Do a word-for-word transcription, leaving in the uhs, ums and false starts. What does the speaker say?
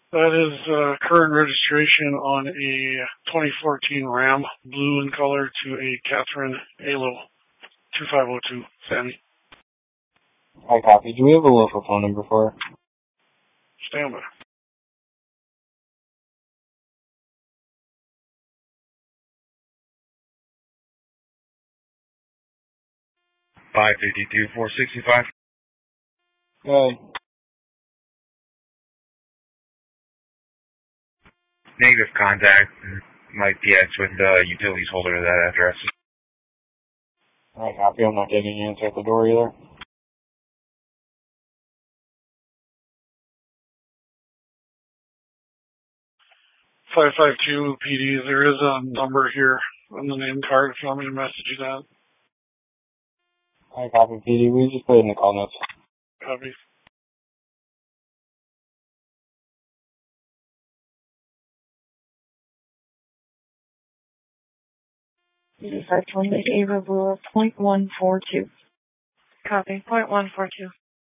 That is uh, current registration on a twenty fourteen Ram, blue in color, to a Catherine Halo two five zero two, Sammy. I copy. Do we have a local phone number for her? Stand by. five fifty-two, four sixty-five. Good. Negative contact. My P X with the utilities holder of that address. I copy. I'm not getting an answer at the door either. five five two P D, there is a number here on the name card if you want me to message you that. I copy, P D. We just put it in the call notes. Copy. five twenty-eight Ava Brewer, point one four two. Copy, point one four two.